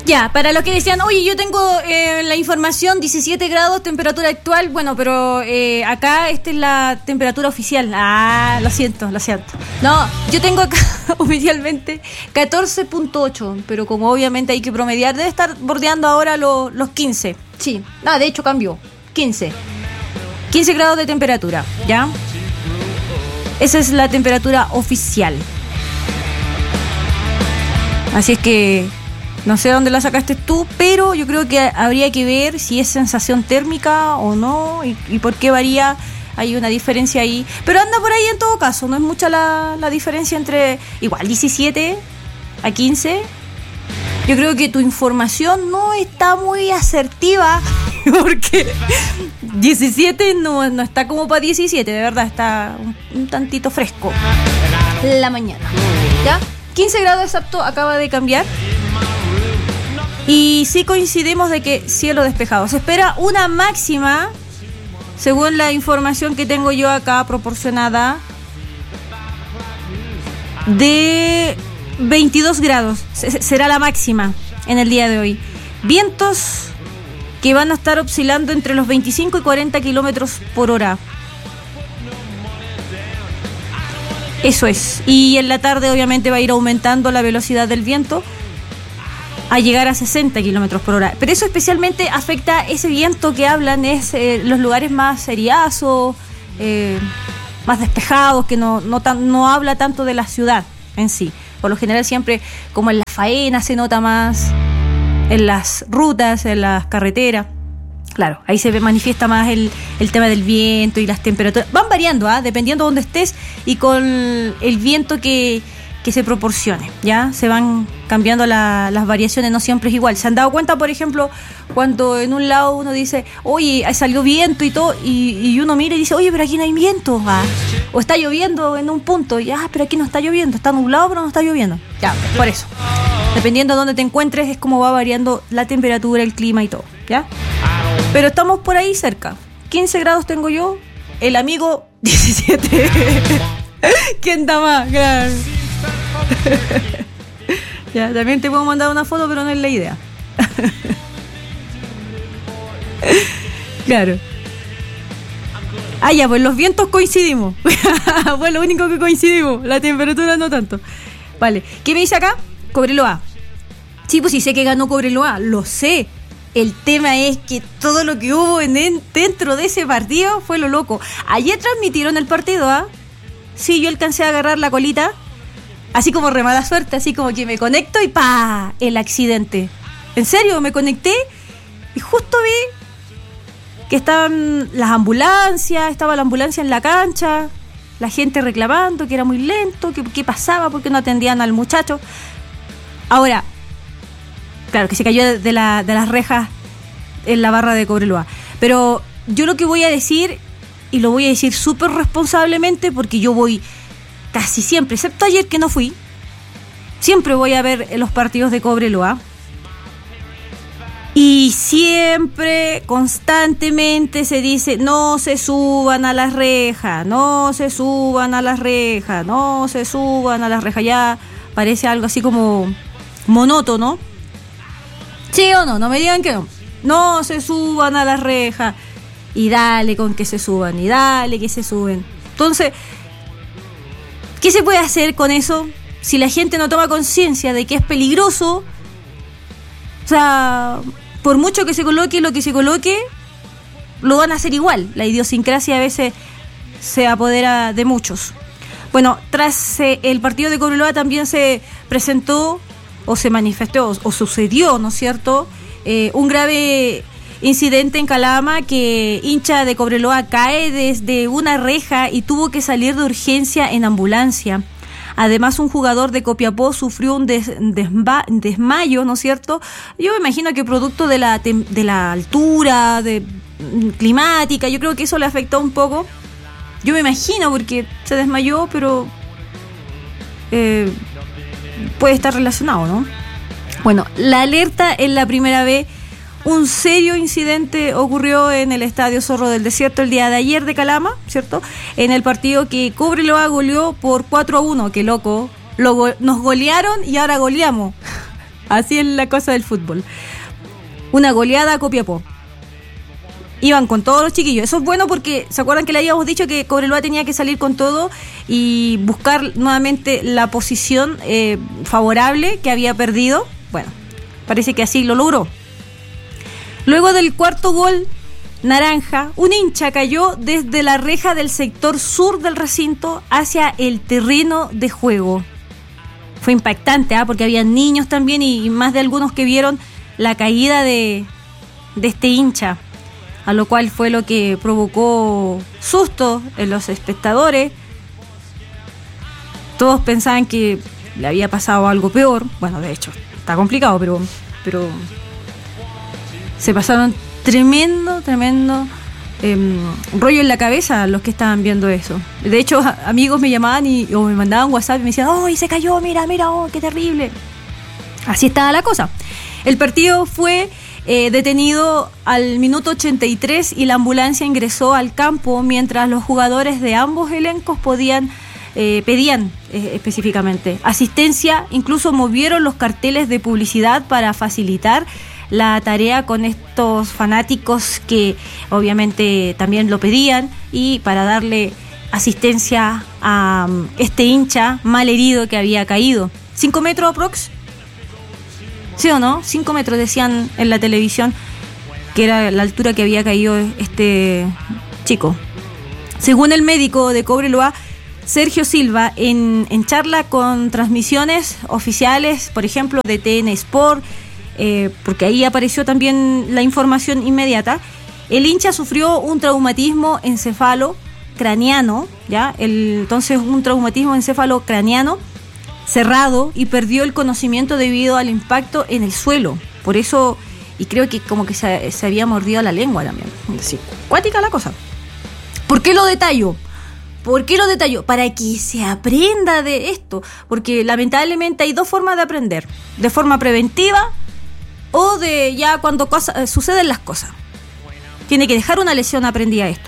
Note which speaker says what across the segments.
Speaker 1: Ya, para los que decían, oye, yo tengo la información 17 grados, temperatura actual, bueno, pero acá esta es la temperatura oficial. Lo siento. No, yo tengo acá oficialmente 14.8, pero como obviamente hay que promediar, debe estar bordeando ahora los 15. Sí, de hecho cambió, 15 grados de temperatura, ¿ya? Esa es la temperatura oficial. Así es que no sé dónde la sacaste tú, pero yo creo que habría que ver si es sensación térmica o no y por qué varía. Hay una diferencia ahí, pero anda por ahí en todo caso. No es mucha la diferencia entre igual 17 a 15. Yo creo que tu información no está muy asertiva porque 17 no está como para 17, de verdad está un tantito fresco la mañana, ¿ya? 15 grados exacto acaba de cambiar. Y sí coincidimos de que cielo despejado. Se espera una máxima, según la información que tengo yo acá proporcionada, de 22 grados. Será la máxima en el día de hoy. Vientos que van a estar oscilando entre los 25 y 40 kilómetros por hora. Eso es. Y en la tarde obviamente va a ir aumentando la velocidad del viento a llegar a 60 kilómetros por hora. Pero eso especialmente afecta ese viento que hablan, es los lugares más seriazos, más despejados, que no habla tanto de la ciudad en sí. Por lo general siempre, como en la faena se nota más, en las rutas, en las carreteras. Claro, ahí se manifiesta más el tema del viento y las temperaturas. Van variando, dependiendo de dónde estés y con el viento que se proporcione, ¿ya? Se van cambiando las variaciones, no siempre es igual. ¿Se han dado cuenta, por ejemplo, cuando en un lado uno dice, oye, salió viento y todo, y uno mira y dice, oye, pero aquí no hay viento, o está lloviendo en un punto, y pero aquí no está lloviendo, está nublado pero no está lloviendo. Ya, por eso. Dependiendo de dónde te encuentres, es como va variando la temperatura, el clima y todo, ¿ya? Pero estamos por ahí cerca. 15 grados tengo yo, el amigo 17. ¿Quién da más? Claro. Ya, también te puedo mandar una foto, pero no es la idea. Claro. Ya, pues los vientos coincidimos. Fue lo único que coincidimos. La temperatura no tanto. Vale, ¿qué me dice acá? Cobreloa. Sí, pues sí sé que ganó Cobreloa, lo sé. El tema es que todo lo que hubo dentro de ese partido fue lo loco. Ayer transmitieron el partido, Sí, yo alcancé a agarrar la colita. Así como remada suerte, así como que me conecto y ¡pa! El accidente. En serio, me conecté y justo vi que estaban las ambulancias, estaba la ambulancia en la cancha, la gente reclamando que era muy lento, que qué pasaba, por qué no atendían al muchacho. Ahora, claro, que se cayó de las rejas en la barra de Cobreloa. Pero yo lo que voy a decir, y lo voy a decir súper responsablemente, porque yo voy casi siempre, excepto ayer que no fui, siempre voy a ver los partidos de Cobreloa. Y siempre, constantemente se dice, no se suban a las rejas, no se suban a las rejas, no se suban a las rejas. Ya parece algo así como monótono. ¿Sí o no? No me digan que no. No se suban a las rejas. Y dale con que se suban, y dale que se suben. Entonces, ¿qué se puede hacer con eso si la gente no toma conciencia de que es peligroso? O sea, por mucho que se coloque lo que se coloque, lo van a hacer igual. La idiosincrasia a veces se apodera de muchos. Bueno, tras el partido de Cobreloa también se presentó o se manifestó o sucedió, ¿no es cierto?, un grave incidente en Calama, que hincha de Cobreloa cae desde una reja y tuvo que salir de urgencia en ambulancia. Además, un jugador de Copiapó sufrió un desmayo, ¿no es cierto? Yo me imagino que producto de la altura, climática, yo creo que eso le afectó un poco. Yo me imagino, porque se desmayó, pero puede estar relacionado, ¿no? Bueno, la alerta en la primera vez. Un serio incidente ocurrió en el Estadio Zorro del Desierto el día de ayer de Calama, ¿cierto? En el partido que Cobreloa goleó por 4-1. ¡Qué loco! Nos golearon y ahora goleamos. Así es la cosa del fútbol. Una goleada a Copiapó. Iban con todos los chiquillos. Eso es bueno porque, ¿se acuerdan que le habíamos dicho que Cobreloa tenía que salir con todo y buscar nuevamente la posición favorable que había perdido? Bueno, parece que así lo logró. Luego del cuarto gol naranja, un hincha cayó desde la reja del sector sur del recinto hacia el terreno de juego. Fue impactante, porque había niños también y más de algunos que vieron la caída de este hincha, a lo cual fue lo que provocó susto en los espectadores. Todos pensaban que le había pasado algo peor. Bueno, de hecho, está complicado, pero se pasaron tremendo rollo en la cabeza los que estaban viendo eso. De hecho, amigos me llamaban o me mandaban WhatsApp y me decían, ¡oh, y se cayó! Mira, oh, qué terrible! Así estaba la cosa. El partido fue detenido al minuto 83 y la ambulancia ingresó al campo mientras los jugadores de ambos elencos pedían específicamente asistencia. Incluso movieron los carteles de publicidad para facilitar la tarea con estos fanáticos que obviamente también lo pedían y para darle asistencia a este hincha mal herido que había caído. 5 metros aprox, ¿sí o no? 5 metros decían en la televisión que era la altura que había caído este chico. Según el médico de Cobreloa, Sergio Silva, en charla con transmisiones oficiales, por ejemplo de TN Sport, porque ahí apareció también la información inmediata, el hincha sufrió un traumatismo encefalocraniano, ¿ya? Entonces un traumatismo encefalocraniano cerrado y perdió el conocimiento debido al impacto en el suelo. Por eso, y creo que como que se había mordido la lengua también. Sí, cuática la cosa. ¿Por qué lo detallo? Para que se aprenda de esto. Porque lamentablemente hay dos formas de aprender. De forma preventiva o de ya cuando suceden las cosas. Tiene que dejar una lección aprendida esto.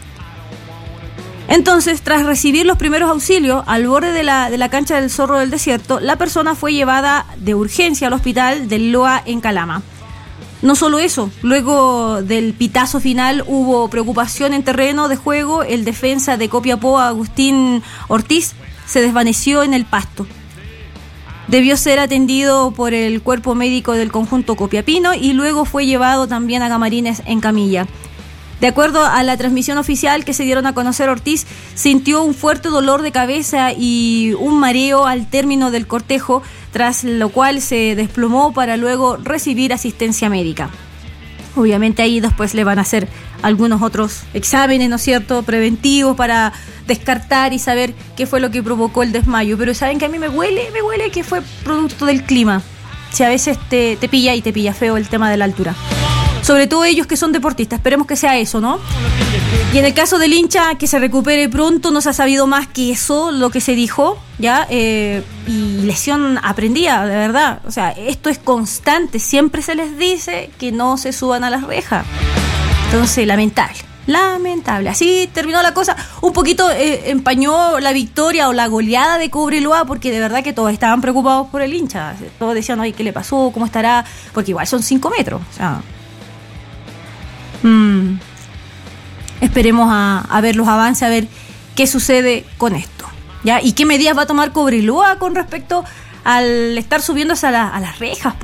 Speaker 1: Entonces, tras recibir los primeros auxilios al borde de la cancha del Zorro del Desierto, la persona fue llevada de urgencia al hospital del Loa en Calama. No solo eso, luego del pitazo final hubo preocupación en terreno de juego. El defensa de Copiapó, Agustín Ortiz, se desvaneció en el pasto. Debió ser atendido por el cuerpo médico del conjunto copiapino y luego fue llevado también a camarines en camilla. De acuerdo a la transmisión oficial que se dieron a conocer, Ortiz sintió un fuerte dolor de cabeza y un mareo al término del cortejo, tras lo cual se desplomó para luego recibir asistencia médica. Obviamente ahí después le van a hacer algunos otros exámenes, ¿no es cierto?, preventivos para descartar y saber qué fue lo que provocó el desmayo. Pero saben que a mí me huele que fue producto del clima. Si a veces te pilla feo el tema de la altura. Sobre todo ellos que son deportistas, esperemos que sea eso, ¿no? Y en el caso del hincha, que se recupere pronto, no se ha sabido más que eso, lo que se dijo, ¿ya? Y lesión aprendida, de verdad. O sea, esto es constante, siempre se les dice que no se suban a las rejas. Entonces, lamentable. Así terminó la cosa. Un poquito empañó la victoria o la goleada de Cobreloa, porque de verdad que todos estaban preocupados por el hincha. Todos decían, oye, ¿qué le pasó? ¿Cómo estará? Porque igual son 5 metros, o sea... Esperemos a ver los avances, a ver qué sucede con esto, ¿ya? Y qué medidas va a tomar Cobreloa con respecto al estar subiéndose a las rejas.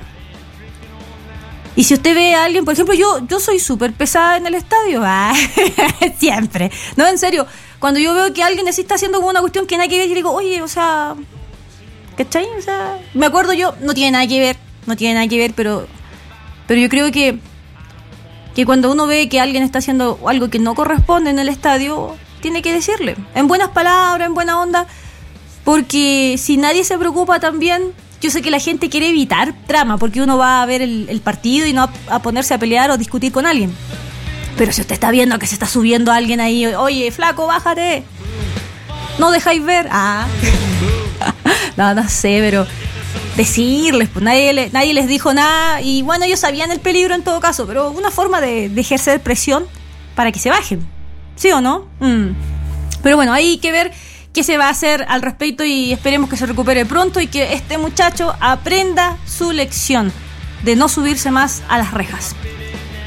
Speaker 1: Y si usted ve a alguien, por ejemplo, yo soy súper pesada en el estadio, siempre, no, en serio, cuando yo veo que alguien así está haciendo como una cuestión que nada que ver, yo digo, oye, o sea, ¿cachai? O sea, me acuerdo yo, no tiene nada que ver, pero yo creo que cuando uno ve que alguien está haciendo algo que no corresponde en el estadio, tiene que decirle, en buenas palabras, en buena onda, porque si nadie se preocupa también, yo sé que la gente quiere evitar trama, porque uno va a ver el partido y no a ponerse a pelear o discutir con alguien. Pero si usted está viendo que se está subiendo alguien ahí, oye, flaco, bájate, no dejáis ver, no sé, pero... decirles, pues nadie les dijo nada y bueno, ellos sabían el peligro en todo caso, pero una forma de ejercer presión para que se bajen, ¿sí o no? Pero bueno, hay que ver qué se va a hacer al respecto y esperemos que se recupere pronto y que este muchacho aprenda su lección de no subirse más a las rejas.